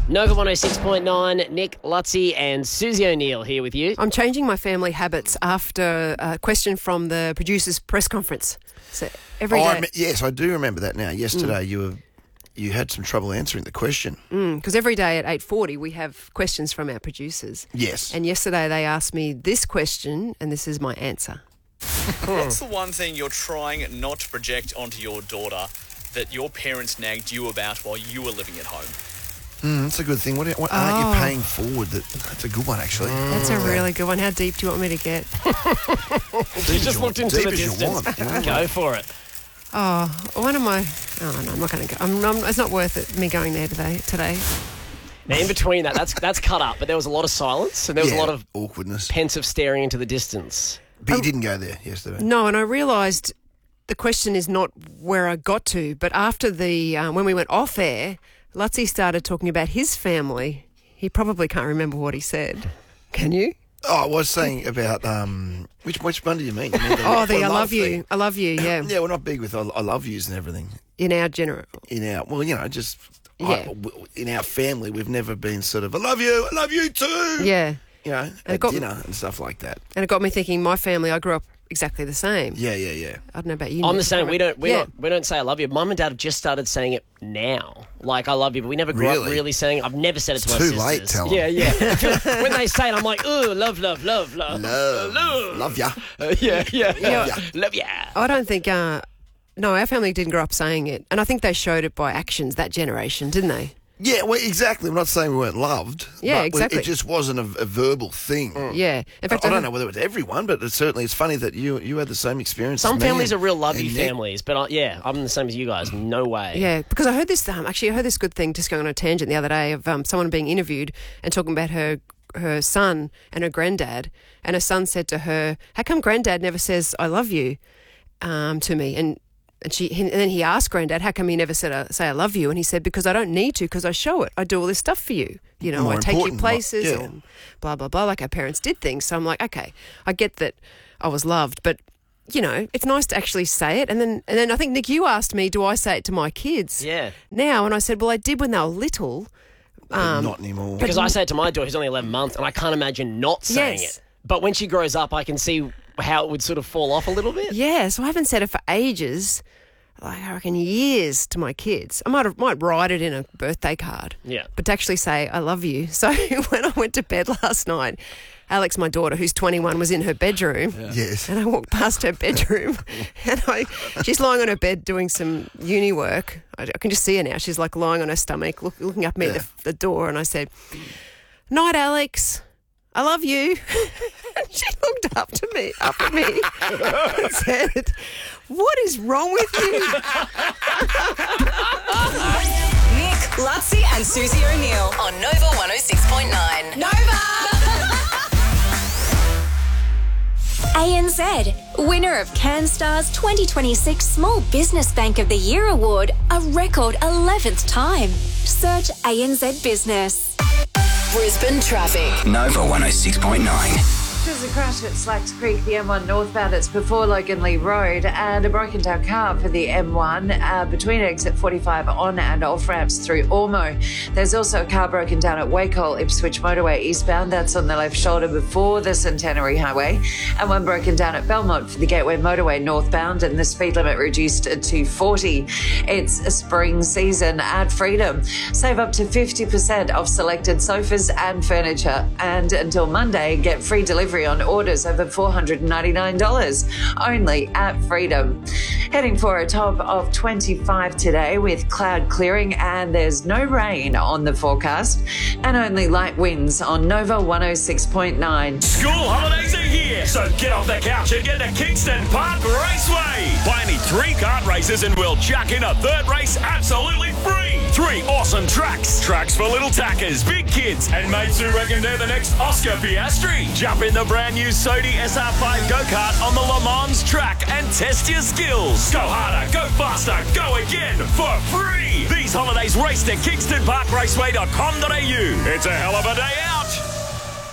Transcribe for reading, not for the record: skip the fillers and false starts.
Nova 106.9, Nick, Lutzi and Susie O'Neill here with you. I'm changing my family habits after a question from the producer's press conference. So every day... Yes, I do remember that now. Yesterday you had some trouble answering the question. Because every day at 8:40 we have questions from our producers. Yes. And yesterday they asked me this question and this is my answer. What's the one thing you're trying not to project onto your daughter that your parents nagged you about while you were living at home? That's a good thing. What aren't you paying forward? That's a good one, actually. That's a really good one. How deep do you want me to get? You just looked into the distance. Go for it. Oh, one of my... Oh, no, I'm not going to go. It's not worth it, me going there today. Now, in between that's cut up, but there was a lot of silence and there was a lot of awkwardness, pensive staring into the distance. But you didn't go there yesterday. No, and I realised the question is not where I got to, but after when we went off air, Lutzi started talking about his family. He probably can't remember what he said. Can you? Oh, I was saying about which one do you mean? I love you. Thing. I love you. Yeah. Yeah, we're not big with I love yous and everything. In our general. In our family, we've never been sort of I love you too. Yeah. You know, at dinner and stuff like that. And it got me thinking. My family, I grew up exactly the same. Yeah. I don't know about you. I'm the same. We don't say I love you. Mum and Dad have just started saying it now. Like I love you, but we never grew up really saying it. I've never said it to my sisters. Too late, tell them. Yeah. When they say it, I'm like, ooh, love. Love ya. Love ya. I don't think. No, our family didn't grow up saying it, and I think they showed it by actions. That generation, didn't they? Yeah, well, exactly. I'm not saying we weren't loved. Yeah, but exactly. It just wasn't a verbal thing. Yeah. In fact, I don't know whether it was everyone, but it's funny that you had the same experience. Some families are real love you families, but I'm the same as you guys. No way. Yeah, because I heard this. Actually, I heard this good thing. Just going on a tangent the other day of someone being interviewed and talking about her son and her granddad, and her son said to her, "How come granddad never says I love you to me?" And then he asked Granddad, how come he never say I love you? And he said, because I don't need to, because I show it. I do all this stuff for you. You know, I take you places and blah, blah, blah, like our parents did things. So I'm like, okay, I get that I was loved, but, you know, it's nice to actually say it. And then I think, Nick, you asked me, do I say it to my kids? Yeah. Now, and I said, well, I did when they were little. Not anymore. Because I say it to my daughter, who's only 11 months, and I can't imagine not saying it. But when she grows up, I can see how it would sort of fall off a little bit. Yeah, so I haven't said it for ages. Like, I reckon years to my kids. I might write it in a birthday card. Yeah. But to actually say, I love you. So when I went to bed last night, Alex, my daughter, who's 21, was in her bedroom. Yeah. Yes. And I walked past her bedroom and she's lying on her bed doing some uni work. I can just see her now. She's like lying on her stomach, looking up at me at the door. And I said, night, Alex. I love you. And she looked up at me and said, what is wrong with you? Nick, Lutzi and Susie O'Neill on Nova 106.9. Nova! ANZ, winner of CanStar's 2026 Small Business Bank of the Year Award, a record 11th time. Search ANZ Business. Brisbane traffic. Nova 106.9. There's a crash at Slacks Creek, the M1 northbound. It's before Logan Lee Road, and a broken down car for the M1 between exit 45 on and off ramps through Ormo. There's also a car broken down at Wacol Ipswich Motorway eastbound. That's on the left shoulder before the Centenary Highway, and one broken down at Belmont for the Gateway Motorway northbound, and the speed limit reduced to 40. It's a spring season at Freedom. Save up to 50% off selected sofas and furniture, and until Monday, get free delivery on orders over $499 only at Freedom. Heading for a top of 25 today with cloud clearing, and there's no rain on the forecast and only light winds on Nova 106.9. School holidays are here, so get off the couch and get to Kingston Park Raceway. Buy any 3 kart races and we'll chuck in a 3rd race absolutely free. 3 awesome tracks for little tackers, big kids, and mates who reckon they're the next Oscar Piastri. Jump in the brand new Sodi SR5 go-kart on the Le Mans track and test your skills. Go harder, go faster, go again for free. These holidays race to kingstonparkraceway.com.au. It's a hell of a day out.